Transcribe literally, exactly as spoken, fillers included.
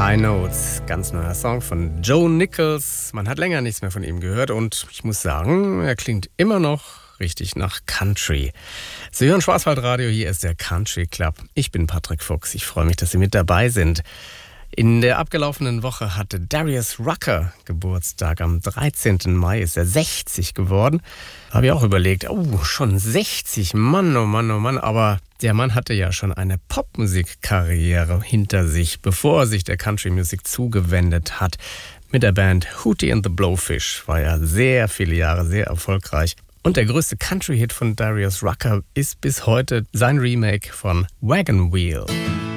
High Notes, ganz neuer Song von Joe Nichols. Man hat länger nichts mehr von ihm gehört und ich muss sagen, er klingt immer noch richtig nach Country. Sie hören Schwarzwaldradio, hier ist der Country Club. Ich bin Patrick Fuchs, ich freue mich, dass Sie mit dabei sind. In der abgelaufenen Woche hatte Darius Rucker Geburtstag. Am dreizehnten Mai ist er sechzig geworden. Habe ich auch überlegt, oh, schon sechzig, Mann, oh Mann, oh Mann. Aber der Mann hatte ja schon eine Popmusikkarriere hinter sich, bevor er sich der Country-Musik zugewendet hat. Mit der Band Hootie and the Blowfish war er sehr viele Jahre sehr erfolgreich. Und der größte Country-Hit von Darius Rucker ist bis heute sein Remake von Wagon Wheel.